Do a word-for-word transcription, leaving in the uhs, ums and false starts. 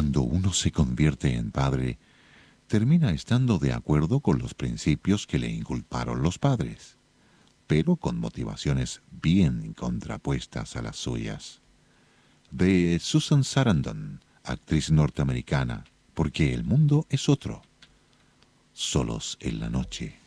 Cuando uno se convierte en padre, termina estando de acuerdo con los principios que le inculparon los padres, pero con motivaciones bien contrapuestas a las suyas. De Susan Sarandon, actriz norteamericana, porque el mundo es otro. Solos en la noche.